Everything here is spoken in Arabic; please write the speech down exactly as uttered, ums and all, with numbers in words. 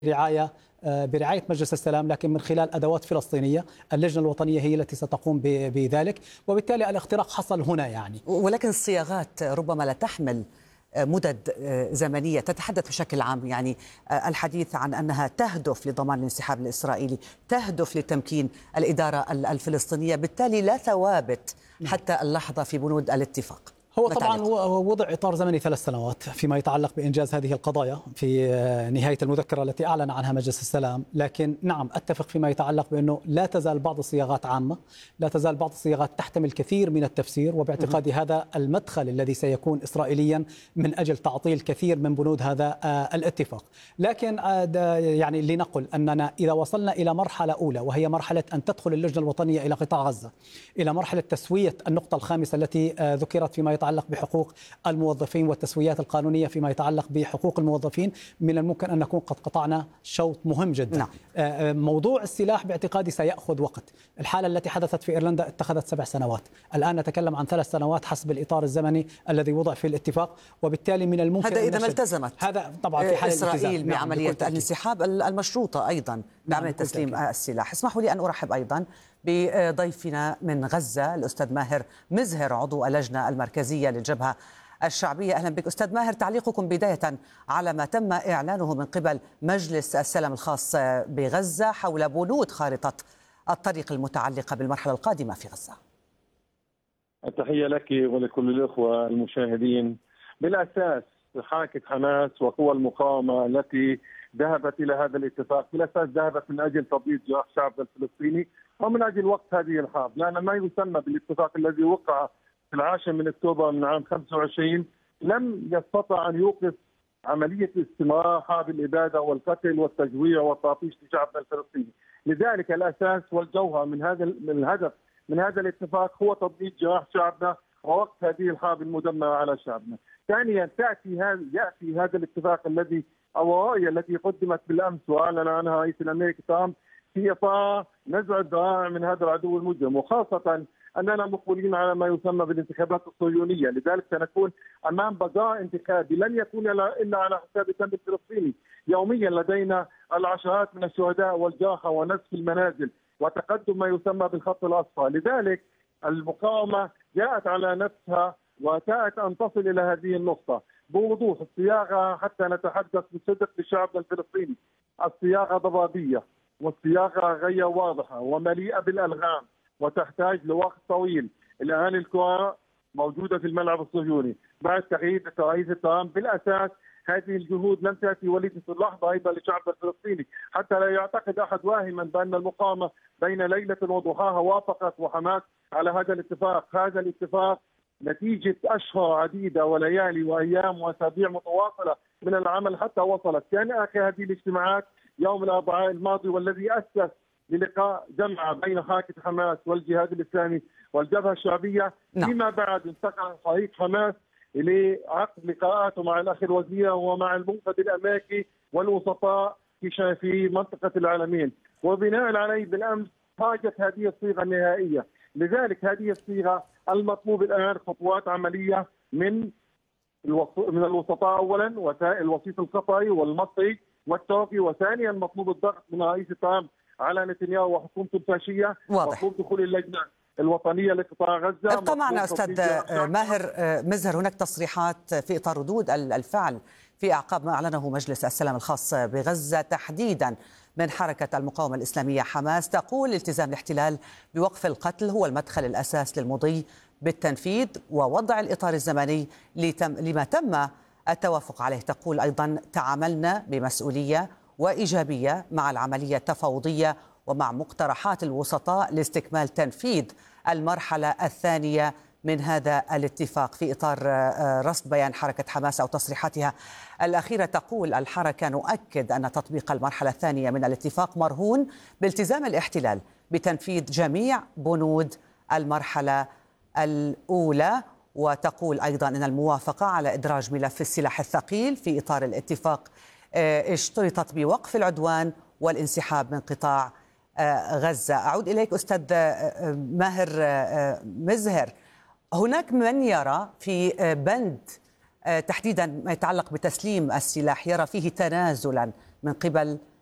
برعاية برعاية مجلس السلام، لكن من خلال أدوات فلسطينية. اللجنة الوطنية هي التي ستقوم بذلك، وبالتالي الاختراق حصل هنا يعني. ولكن الصياغات ربما لا تحمل مدد زمنية تتحدث بشكل عام، يعني الحديث عن أنها تهدف لضمان الانسحاب الإسرائيلي، تهدف لتمكين الإدارة الفلسطينية، بالتالي لا ثوابت حتى اللحظة في بنود الاتفاق. هو طبعا وضع إطار زمني ثلاث سنوات فيما يتعلق بإنجاز هذه القضايا في نهاية المذكرة التي أعلن عنها مجلس السلام. لكن نعم أتفق فيما يتعلق بأنه لا تزال بعض الصياغات عامة، لا تزال بعض الصياغات تحتمل كثير من التفسير، وباعتقادي هذا المدخل الذي سيكون إسرائيليا من أجل تعطيل كثير من بنود هذا الاتفاق. لكن يعني لنقل أننا إذا وصلنا إلى مرحلة أولى، وهي مرحلة أن تدخل اللجنة الوطنية إلى قطاع غزة، إلى مرحلة تسوية النقطة الخامسة التي ذكرت فيما يتعلق بحقوق الموظفين والتسويات القانونية فيما يتعلق بحقوق الموظفين، من الممكن أن نكون قد قطعنا شوط مهم جدا. نعم. موضوع السلاح باعتقادي سيأخذ وقت. الحالة التي حدثت في إيرلندا اتخذت سبع سنوات، الآن نتكلم عن ثلاث سنوات حسب الإطار الزمني الذي وضع في الاتفاق، وبالتالي من الممكن هذا إذا ما التزمت هذا طبعا في حال إسرائيل بعملية الانسحاب المشروطة أيضا بعملية تسليم السلاح. اسمحوا لي أن أرحب أيضا بضيفنا من غزة الأستاذ ماهر مزهر، عضو اللجنة المركزية للجبهة الشعبية. أهلا بك أستاذ ماهر، تعليقكم بداية على ما تم إعلانه من قبل مجلس السلام الخاص بغزة حول بنود خارطة الطريق المتعلقة بالمرحلة القادمة في غزة. التحية لك ولكل الأخوة المشاهدين. بالأساس حركة حماس وقوى المقاومة التي ذهبت إلى هذا الاتفاق بالأساس ذهبت من أجل تبييض جراح الشعب الفلسطيني ومن أجل وقت هذه الحرب، لأن ما يسمى بالاتفاق الذي وقع في العاشر من أكتوبر من عام خمسة وعشرين لم يستطع أن يوقف عملية استمرار حرب الإبادة والقتل والتجويع والتعطيش لشعبنا الفلسطيني. لذلك الأساس والجوهر من هذا من الهدف من هذا الاتفاق هو تبييض جراح شعبنا ووقف هذه الحرب المدمرة على شعبنا. ثانيا تأتي هذا يأتي هذا الاتفاق الذي أو الرؤية التي قدمت بالأمس وأعلن عنها رئيس الأمريكي ترامب في إطار نزع الذراع من هذا العدو المجرم، وخاصة أننا مقبلين على ما يسمى بالانتخابات الصهيونية. لذلك سنكون أمام بقاء انتخابي لن يكون إلا على حساب الدم الفلسطيني. يوميا لدينا العشرات من الشهداء والجرحى ونسف المنازل وتقدم ما يسمى بالخط الأصفر. لذلك المقاومة جاءت على نفسها وتأت أن تصل إلى هذه النقطة بوضوح. الصياغة حتى نتحدث بصدق لشعبنا الفلسطيني، الصياغة ضبابية والصياغة غير واضحة ومليئة بالألغام وتحتاج لوقت طويل. الآن الكرة موجودة في الملعب الصهيوني بعد تغيير رئيس ترامب. بالأساس هذه الجهود لم تأتي وليدة اللحظة أيضا للشعب الفلسطيني، حتى لا يعتقد أحد واهما بأن المقاومة بين ليلة وضحاها وافقت وحماس على هذا الاتفاق. هذا الاتفاق نتيجة أشهر عديدة وليالي وأيام وأسابيع متواصلة من العمل حتى وصلت. كان آخر هذه الاجتماعات يوم الأربعاء الماضي والذي أسس للقاء جمعة بين حركة حماس والجهاد الإسلامي والجبهة الشعبية. نعم. فيما بعد انتقل فريق حماس لعقد لقاءاته مع الأخ الوزير ومع المنفذ الأمريكي والوسطاء في في منطقة العالمين، وبناء عليه بالأمس خرجت هذه الصيغة النهائية. لذلك هذه الصيغة المطلوب الآن خطوات عملية من من الوسطاء أولا والوسيط القطري والمصري والتركي، وثانيا مطلوب الضغط من رئيس ترامب على نتنياهو وحكومته الفاشية. واضح. مطلوب دخول اللجنة الوطنية لقطاع غزة. ابقى معنا أستاذ ماهر مزهر. هناك تصريحات في إطار ردود الفعل في أعقاب ما أعلنه مجلس السلام الخاص بغزة تحديدا من حركة المقاومة الإسلامية حماس، تقول التزام الاحتلال بوقف القتل هو المدخل الأساس للمضي بالتنفيذ ووضع الإطار الزمني لما تم التوافق عليه. تقول أيضا تعاملنا بمسؤولية وإيجابية مع العملية التفاوضية ومع مقترحات الوسطاء لاستكمال تنفيذ المرحلة الثانية من هذا الاتفاق. في إطار رصد بيان حركة حماس أو تصريحاتها الأخيرة، تقول الحركة نؤكد أن تطبيق المرحلة الثانية من الاتفاق مرهون بالتزام الاحتلال بتنفيذ جميع بنود المرحلة الأولى. وتقول أيضا أن الموافقة على إدراج ملف السلاح الثقيل في إطار الاتفاق اشترطت بوقف العدوان والانسحاب من قطاع غزة. أعود إليك أستاذ ماهر مزهر. هناك من يرى في بند تحديدا ما يتعلق بتسليم السلاح يرى فيه تنازلا من قبل